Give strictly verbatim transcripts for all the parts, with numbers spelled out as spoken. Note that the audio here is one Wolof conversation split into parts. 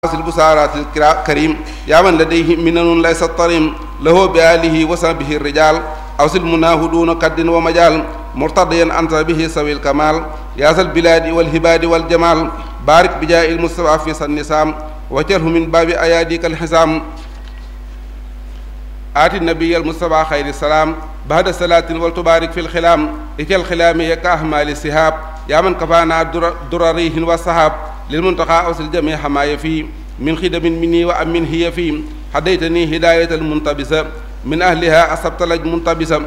البسارات الكريم يا من لديه منن ليس الطريم له بآله وصحبه الرجال أوصل مناه دون كد ومجال مرتضيا أنت به سوي الكمال يا ذا البلاد والهباد والجمال بارك بجاء المصطفى في النسام وجره من باب أياديك الحسام آتي النبي المصطفى خير السلام بعد الصلاة والتبارك في الخلام إك الخلام يكأهمال السهاب يا من كفانا درريه والسحاب للمنتقى أوصل جميع ما يفي من خدم مني وأمن هي في هديتني هداية المنتبسة من أهلها أصبت لج منتبسة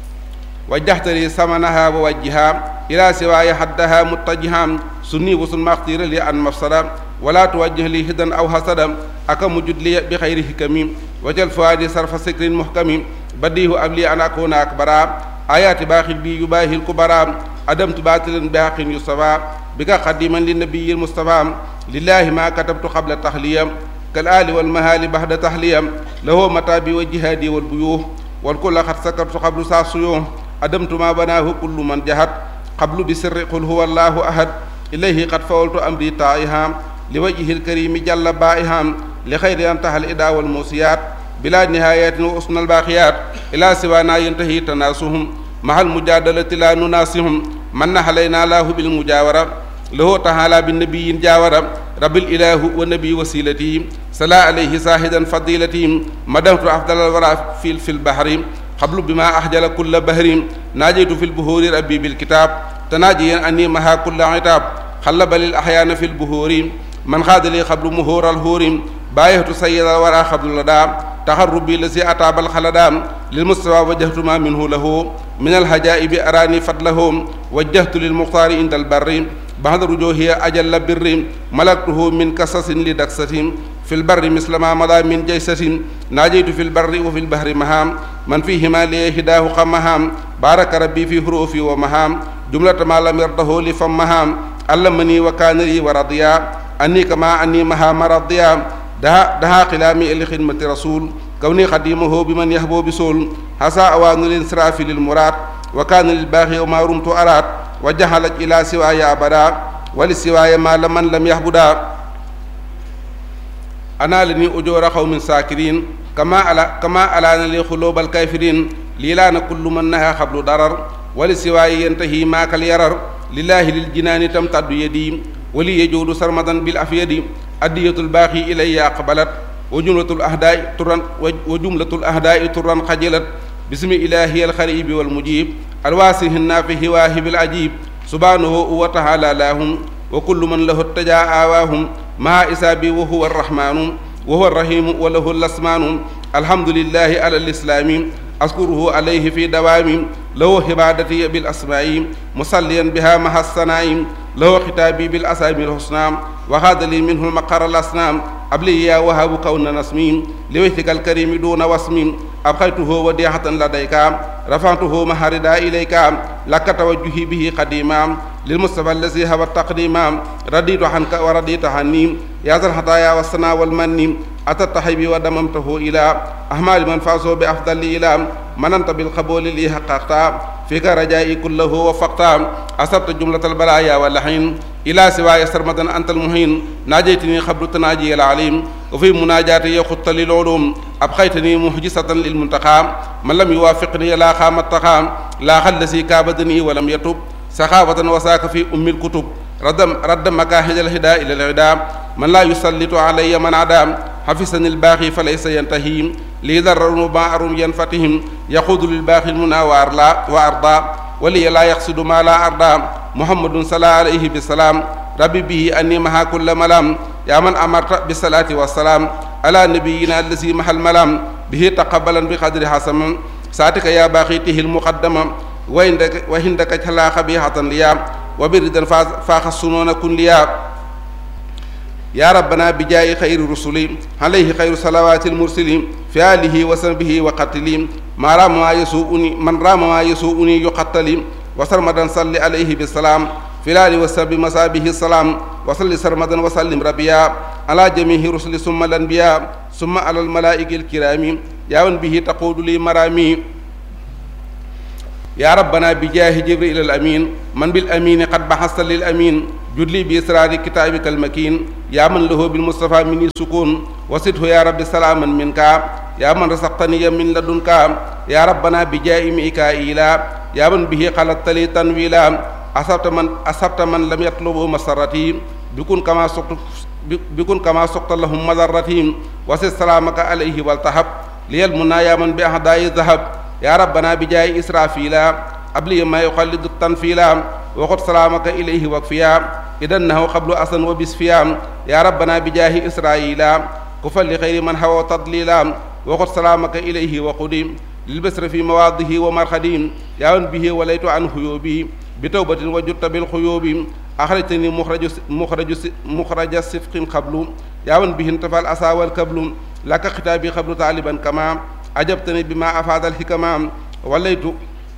وجهت لي ثمنها ووجهها إلى سواي حدها متجها سني وسن ما اختير لي عن مفسدا ولا توجه لي هدى أو حسدا أكم جد لي بخير حكم وجل فؤادي صرف سكر محكم بديه أبلي أن أكون أكبرا آيات باخر بي يباهي الكبرى أدمت باطلا بحق يصفى بك قديما للنبي المصطفى لله ما كتبت قبل تحلية كالآل والمهال بعد تحلية له متابي وجهادي والبيوه والكل قد سكرت قبل ساسيوه أدمت ما بناه كل من جهد قبل بسر قل هو الله أحد إليه قد فولت أمري طائها لوجه الكريم جل بائها لخير انتهى الإداء والموسيات بلا نهايات وأسن الباقيات إلى سوانا ينتهي تناسهم مع المجادلة لا نناسهم من علينا الله بالمجاورة له تعالى بالنبي جاورة رب الإله والنبي وسيلتي صلى عليه ساهدا فضيلتي مدمت أفضل الورى في في البحر قبل بما أحجل كل بحر ناجيت في البهور ربي بالكتاب تناجيا أني مها كل عتاب خلب للأحيان في البهور من خاد لي قبل مهور الهور بايهت سيد الورى قبل لدى تخربي الذي أتاب الخلدام للمستوى وجهت ما منه له من الهجائب أراني فضلهم وجهت للمختار عند البر بعد رجوه أجل بر ملكته من كسس لدكسة في البر مثل ما مضى من جيسة ناجيت في البر وفي البحر مهام من فيهما لي هداه قمهام بارك ربي في حروفي ومهام جملة ما لم يرضه لفمهام علمني وكان لي ورضيا أني كما أني مها مرضيا دها دها قلامي لخدمة رسول كوني خديمه بمن يهبو بسول حسا أوان الانصراف للمراد وكان للباغي وما رمت أراد وجهلت إلى سواي أبدا ولسواي ما لمن لم يهبدا أنا لني أجور قوم ساكرين كما على كما ألان لي خلوب الكافرين ليلان كل من نهى قبل ضرر ولسواي ينتهي ما كاليرر لله للجنان تمتد يدي ولي يجود سرمدا بالأفيد أدية الباقي إلي أقبلت وجملة الأهداء ترا وجملة الأهداء ترا خجلت بسم إلهي الخريب والمجيب الواسع النافه واهب العجيب سبحانه وتعالى لهم وكل من له اتجاه آواهم مع إسابي وهو الرحمن وهو الرحيم وله الأسمان الحمد لله على الإسلام أذكره عليه في دوام له عبادتي بالأسماء مصليا بها مع الصنائم له ختابي بالأسامي الحسنى وهذا لي منه المقر الأصنام أبلي يا وهاب كون نسمين لوجهك الكريم دون وسم أبقيته وديعة لديك رفعته مهردا إليك لك توجهي به قديما للمصطفى الذي هو التقديم رديت عنك ورديت عني يا ذا الحطايا والثناء والمن أتت حبي ودممته إلى أحمال من فازوا بأفضل إلى من أنت بالقبول لي حققت فيك رجائي كله وفقت أصبت جملة البلايا واللحين إلى سواي سرمدا أنت المهين ناجيتني قبل تناجي العليم وفي مناجاتي يخط للعلوم أبقيتني محجسة للمنتقى من لم يوافقني لا خام التقام لا خلسي كابدني ولم يتب سخاوة وساك في أم الكتب رد رد مكاهج الهدى إلى الهدى من لا يسلط علي من عدام حفظني الباقي فليس ينتهي لي ذر مباعر ينفتهم يقود للباقي المنى وأرضى ولي لا يقصد ما لا أرضى محمد صلى عليه بالسلام ربي به أني مها كل ملام يا من أمرت بالصلاة والسلام على نبينا الذي محل ملام به تقبلا بقدر حسن ساعتك يا باقيته المقدمة وعندك وعندك حلا خبيحة ليا وبردا فاخ السنون كن ليا يا ربنا بجاي خير رسولي عليه خير صلوات المرسلين في آله وصحبه وقتلين ما رام ما يسوءني من رام ما يسوءني يقتل وسرمدا صلي عليه بالسلام في الآل وصحبه مسابه السلام وصلي سرمدا وسلم ربيا على جميع رسل ثم الأنبياء ثم على الملائكة الكرام يا من به تقود لي مرامي يا ربنا بجاه جبريل الأمين من بالأمين قد بحث للأمين judli bi israari kitaabika almakin yaa man lahu bil mustafa mini sukun wasidhu ya rabbi salaaman minka yaa man rasaqtaniya min ladunka ya rabbana bi jaa'i mikaila yaa man bihi xalattali tanwila asabta man asabta man lam yatlubu masarrati bikun kama suqtu bikun kama suqta lahum madarrati wasid salaamaka alayhi waltahab liyal muna yaa man bi ahdaayi zahab yaa rabbana bi jaa'i israfila abli ma yuxallidu tanfila waxut salaamaka ilayhi wakfiya idan nahu xablu asan wa bisfiya yaa rabbana bi jaahi israila ku falli xayri man hawa tadlila waxut salaamaka ilayhi waqudi lil basri fi mawaadihi wa marxadi yaawan bihi walaytu an xuyubi bi tawbatin wa jutta bil xuyubi axrajtani muxraju muxraju muxraja sifqin xablu yaawan bihi intafal asa wal kablu laka xitaabi xablu taaliban kama ajabtani bi ma afaadal xikama walaytu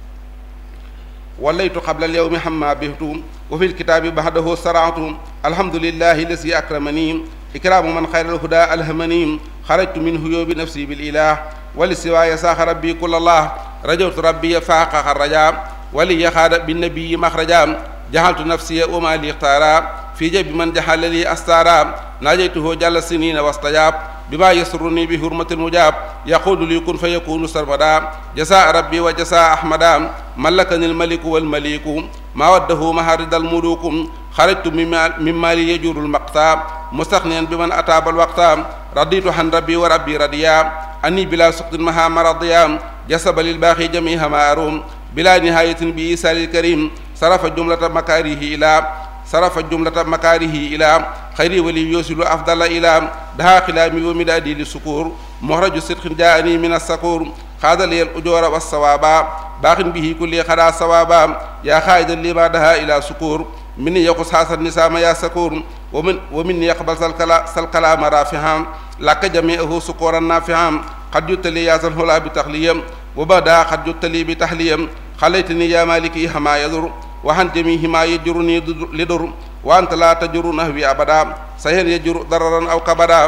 walaytu qabla alyawmi hamma bihtu wa fi lkitaabi baxdahu saratu alhamdulillahi lasi akramani ikraamu man xayral huda alhamani xarajtu min huyubi nafsi bil ilah wali siwaaya saaxa rabbi kullallah rajawtu rabbiya faaqa xarraja wali yaxaada binnabiyi maxraja jaxaltu nafsiya wa ma li ixtaara fi jabi man jaxala li astaara naajaytuhu jalla sinina wastajab bima yasuruni bi hurmatil mujab yaqulu li kun fa yakunu sarmada jasa rabbi wa jasa ahmada malakani almaliku walmaliku ma waddahu maharidal mulukum xarajtu min mali yajuru almaqta mustaxniyan bi man ataaba alwaqta raditu han rabbi wa rabbi radiya anni bila suqtin maha maradiya jasaba lilbaaxi jamiha ma arum bila nihayatin bi isalil karim sarafa jumlata makarihi ila sarafa jumlata makarihi ila xayri wali yosilu afdala ila daha xilaami wa midaadi li sukur moxraju sidqin jaani min assakur xaadaliyal ujoora wa sawaaba baaxin bihi kulli xadaa sawaaba yaa xaayidan lima daha ila sukur min yaqus xaasan nisaama yaa sakur wa min wa min yaqbal sal kala sal kalaama rafiham lakka jamiahu sukuran nafiham xad juttali yaa sal xulaa bi taxliyam wa bada xad juttali bi taxliyam xalaytani yaa maliki xama yadur waxan jamihi ma yajuruni lidur wa anta la tajuru nahwi abada sahen yajuru dararan aw kabada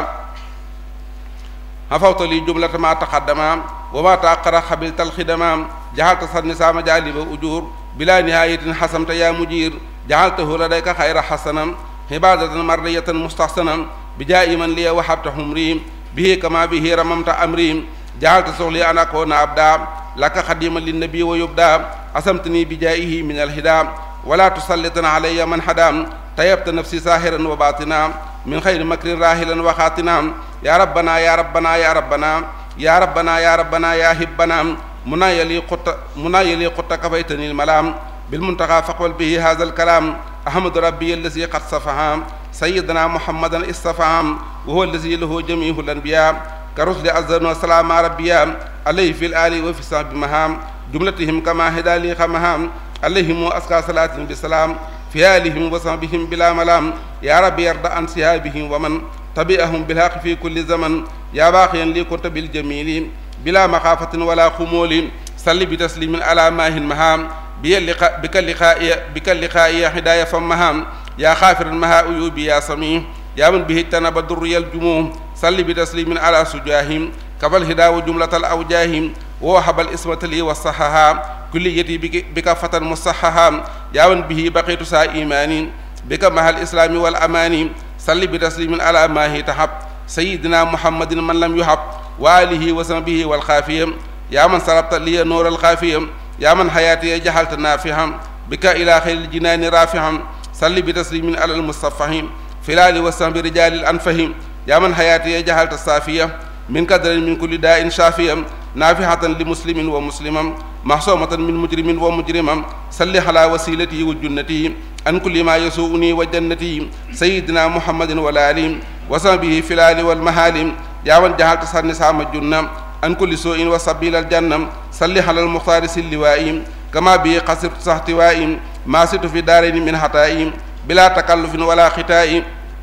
hafawta li jumlata ma taqaddama wa ma taqara xabilta alxidama jaxalta sa nisaama jaaliba ujur bila nihayatin xasamta ya mujir jaxaltahu ladayka xayra xasanam ibadatan mardiyatan mustahsanam bijaa'i man liya wahabta humri bihi kama bihi ramamta amri jaxalta soxli an akoona abda laka xadima linnabi wa yubda asamtani bijaa'ihi min alhida wala tusallitan alayya man hadam tayabta nafsi sahiran wa batina min xayri makrin rahilan wa xaatina ya rabbana ya rabbana ya rabbana ya rabbana ya rabbana ya hibbana muna yali qutta muna yali qutta kafaytani almalam bilmuntaqa faqbal bihi hadha alkalam ahmadu rabbi allazi qad safaha sayyidina muhammadan istafaham wa huwa allazi lahu jami'u al-anbiya karusli azan wa salama rabbiya alayhi fil ali wa fi sahbi maham jumlatihim kama hidali khamaham alayhim aska salatin bi salam fi alihim wa sahbihim bila malam ya rabbi yarda an sihabihim wa man tabi'ahum bil haqq fi kulli zaman ya baqiyan li kunta bil jamili bila makhafatin wala khumuli salli bi taslimin ala mahin maham bika liqa'iya bika liqa'iya hidaya famaham ya khafiran maha uyubi ya sami ya man bihi tanaba durriyal jumuh salli bi taslimin ala sujahim kabal hidawa jumlatal awjahim wa habal ismata li wa sahaha kulliyati bika fatan musahaha yawan bihi baqitu sa imani bika mahal islami wal amani salli bi taslimin ala mahi tahab sayyidina muhammadin man lam yuhab wa alihi wa sahbihi wal khafiyam ya man sarabta li nur al khafiyam ya man hayati jahalta nafiham bika ila khayril jinani rafiham salli bi taslimin ala al mustafahim filali wa sahbi rijalil anfahim ya man hayati jahalta safiya min kadarin min kulli da'in shafiyam nafihatan li muslimin wa muslimam mahsumatan min mujrimin wa mujrimam salli ala wasilati wa junnati an kulli ma yasuuni wa jannati sayyidina muhammadin wa alim wa sahbihi fil ali wal mahalim ya man jahalta sanni sama junna an kulli su'in wa sabil al jannam salli ala al mukhtar silliwa'im kama bi qasir sahtiwa'im ma situ fi darain min hata'im bila takallufin wala khita'im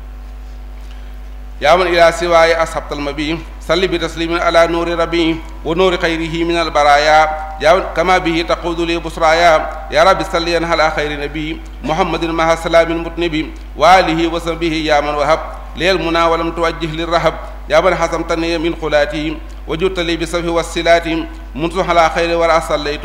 ya man ila siwa'i ashabtal mabi salli bi taslimin ala nuri rabbi wa nuri khayrihi min al baraya ya kama bihi taqudu li busraya ya rabbi salli ala khayri nabi muhammadin maha salamin mutnibi wa alihi wa sahbihi ya man wahab lil muna wa lam tuwajjih lir rahab ya man hasamtani min khulati wajudta li bi safi was silati muntu ala khayri wa sallaytum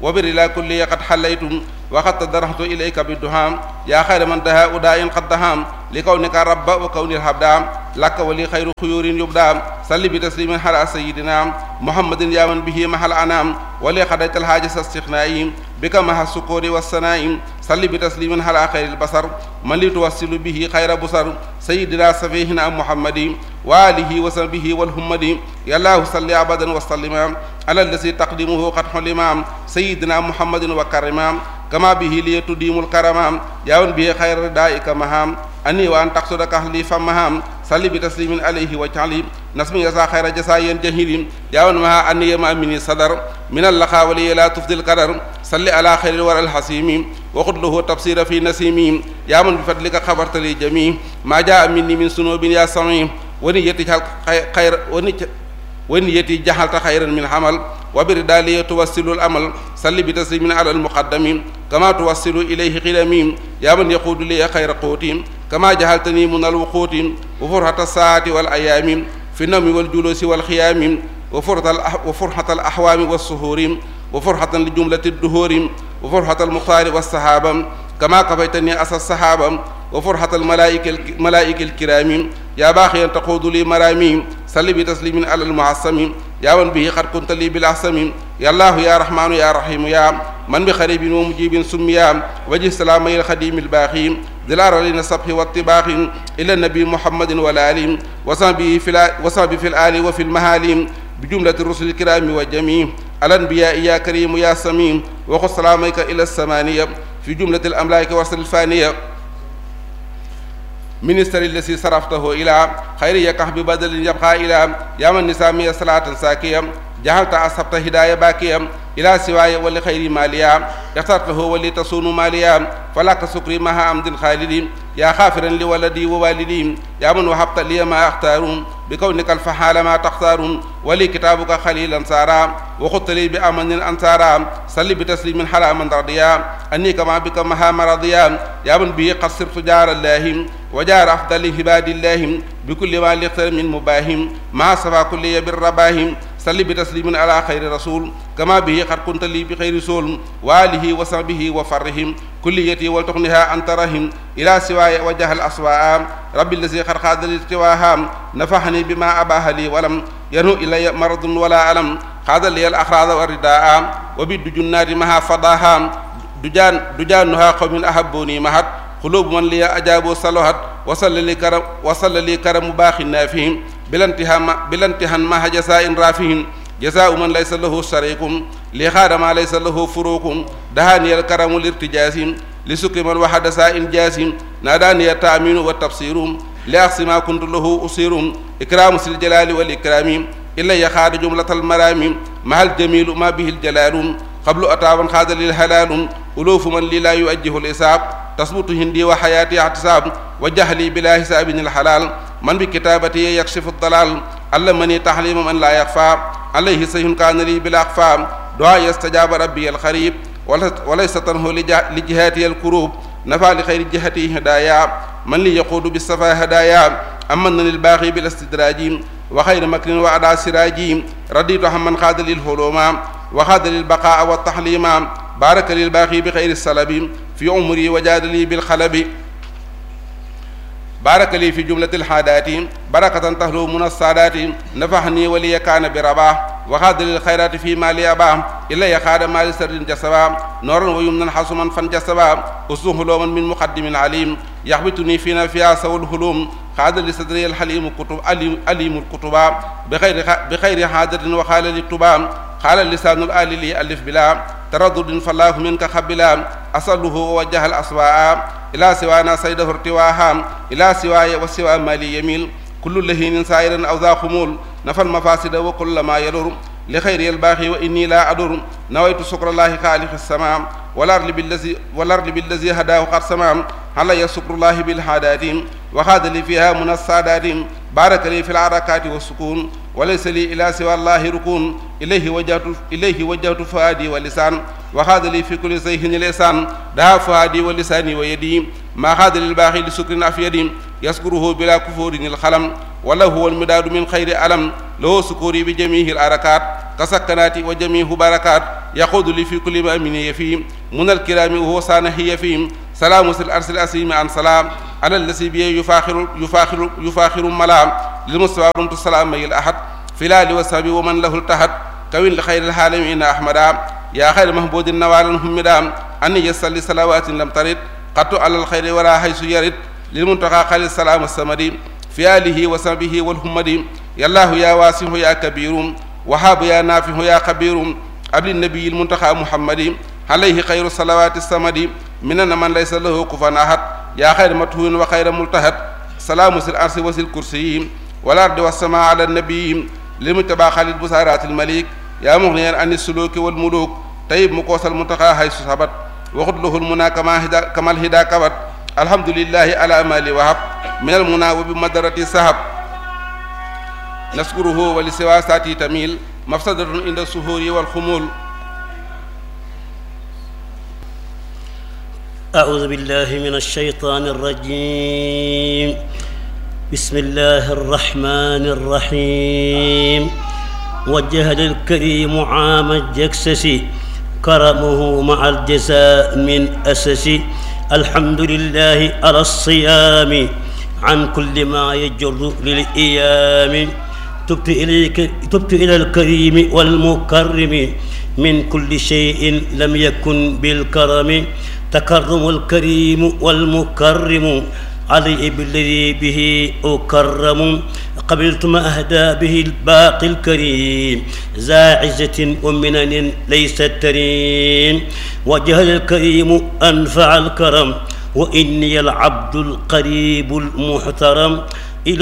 وبر لا كل قد حليت وقد تدرحت إليك بالدهام يا خير من دها أداء قد دهام لكونك رب وكون الحبدام لك ولي خير خيور يبدام صل بتسليم على سيدنا محمد يا من به محل أنام ولي قضيت الحاجة استغنائي بك مع السكور والسنائم صل بتسليم على خير البصر من لتوصل به خير بصر سيدنا سفيهنا محمد وآله وصحبه والهمد يا الله صل أبدا وسلم على الذي تقدمه قد حلم سيدنا محمد وكرم كما به ليتديم الكرم يا من به خير ردائك مهام أني وأن تقصدك أهلي فمهام صلي بتسليم عليه وجعلي نسمي يسا خير جسايا جهيل يا من مها أني ما مني صدر من اللقاء ولي لا تفضل القدر صلي على خير الورى الحسيم وخذ له تفسير في نسيم يا من بفضلك خبرت لي جميع ما جاء مني من سنوب يا سميع ونيتي خير ونيتي جهلت خيرا من حمل وبردالي توصل الأمل صل بتسليم على المقدم كما توصل إليه قدمي يا من يقود لي خير قوتي كما جهلتني من الوقوت وفرحة الساعة والأيام في النوم والجلوس والخيام وفرحة الأحوام والسهور وفرحة لجملة الدهور وفرحة المختار والصحابة كما كفيتني أسى الصحابة وفرحة الملائكة الملائكة الكرام يا باخيا تقود لي مرامي صل بتسليم على المعصم يا من به قد كنت لي بالأحسم يا الله يا رحمن يا رحيم يا من بخريب ومجيب سميا وجه سلامي الخديم الباقي ذلار لنا الصبح والطباخ إلى النبي محمد والآل وصحبه في, في الآل وفي المهال بجملة الرسل الكرام والجميع الأنبياء يا كريم يا سميم وخذ سلاميك إلى السمانية في جملة الأملاك وصل الفانية منستر الذي صرفته إلى خير يكح ببدل يبقى إلى يا من نسامي صلاة ساكية جعلت أصبت هداية باكية إلى سواي ولخير ماليا اخترته ولتصون ماليا فلك سكري مها عمد خالدين يا خافرا لولدي ووالدي يا من وهبت لي ما أختار بكونك الفحال ما تختار ولي كتابك خليلا سارا وخذت لي بأمن أنصارا صل بتسليم حلا من رضيا أني كما بك مها مرضيا يا من به قد صرت جار الله وجار أفضل عباد الله بكل ما ليختر من مباهم ما صفى كل بالرباهم صل بتسليم على خير رسول كما به قد كنت لي بخير رسول وآله وصحبه وفرهم كليتي ولتغنها أنت رحم إلى سواي وجه الأسواء رب الذي قد خاد للتواها نفحني بما أباه لي ولم ينهو إلي مرض ولا ألم خاد لي الأخراض والرداء وبد جنات مها فضاها دجان دجانها قوم أحبوني مهد قلوب من لي أجابوا صلوات وصل لي كرم وصل لي كرم باخ نافهم بلا انتهان ما جزاء رافهم جزاء من ليس له شريك لخار ما ليس له فروق دهاني الكرم الارتجاس لسكر من وحد ساء جاس ناداني التأمين والتبصير لأقصى ما كنت له أصير إكرام سل الجلال والإكرام إلا يخاد جملة المرام مع الجميل ما به الجلال قبل أتابا خاد للحلال ألوف من لي لا يؤجه الإصاب تثبت هندي وحياتي اعتصاب وجهلي بلا حساب الحلال من بكتابتي يكشف الضلال علمني تحليم من لا يخفى عليه سيح كان لي بلا أخفى دعاء يستجاب ربي الخريب وليس تنه لجهاتي الكروب نفع لخير جهتي هدايا من لي يقود بالصفا هدايا أمن للباغي بالاستدراج وخير مكر وعدى سراجي رديت همن خاد للهلوما وخاد للبقاء والتحليما بارك للباغي بخير السلب في عمري وجاد لي بالخلب بارك لي في جملة الحادات بركة تهلو من السادات نفعني ولي كان برباه وخاد للخيرات في مالي أباه إلا يخاد مال سر جسبا نورا ويمنا حسما فانجسبا أسوه لوما من مقدم عليم يحبطني فينا فيها سوى الهلوم خاد لصدري الحليم كتب أليم الكتبا بخير بخير حاجة وخال للتبا قال اللسان الآل لي ألف بلا تردد فالله منك خبلا أصله ووجه الأسواء إلى سوانا سيده ارتواها إلى سواي وسوى مالي يميل كل لهين سائر أو ذا خمول نفى المفاسد وكل ما يلور لخير الباقي وإني لا أدر نويت شكر الله خالق السماء والأرض بالذي والأرض بالذي هداه قد سمام علي شكر الله بالحادات وخاد لي فيها من السادات بارك لي في الحركات والسكون وليس لي إلى سوى الله ركون إليه وجهت إليه وجهت فؤادي ولسان وخاد لي في كل زيه لسان دها فؤادي ولساني ويدي ما خاد للباقي لسكر أفيدي يذكره بلا كفور الخلم وله هو المداد من خير ألم له سكوري بجميع الأركات كسكنات وجميع بركات يقود لي في كل ما من يفيم من الكرام وهو سانحي فيهم سلام الأرس الأسيم عن سلام على الذي بيه يفاخر يفاخر يفاخر ملام للمستوى رمت السلام الأحد في الآل والصحب ومن له التحد كوين لخير العالمين أحمدا يا خير محبود النوال همدا أن يصلي صلوات لم ترد قط على الخير ولا حيث يرد للمنتقى خير السلام السمدي في آله وصحبه والهمد يا الله يا واسع يا كبير وهاب يا نافع يا خبير قبل النبي المنتقى محمد عليه خير الصلوات السمد مننا من ليس له كفوا أحد يا خير متهون وخير ملتهد سلام سل الأرض وسل الكرسي والأرض والسماء على النبي للمتبع خالد بصارات الملك يا مغنيا عن السلوك والملوك طيب مقوس المنتقى حيث ثبت وخذ له المنى كما هدا كما الهدى كبت الحمد لله على ما لي وهب من المنى وبمدرة السحب نشكره ولسوى ساتي تميل مفسدة عند السهور والخمول. أعوذ بالله من الشيطان الرجيم. بسم الله الرحمن الرحيم. وجه الكريم عام الجكسس كرمه مع الجزاء من أسس. الحمد لله على الصيام عن كل ما يجر للإيام. تبت إليك تبت إلى الكريم والمكرم من كل شيء لم يكن بالكرم. تكرم الكريم والمكرم علي بالذي به أكرم. قبلت ما أهدى به الباقي الكريم زاعزة ومنن ليست ترين. وجه الكريم أنفع الكرم وإني العبد القريب المحترم.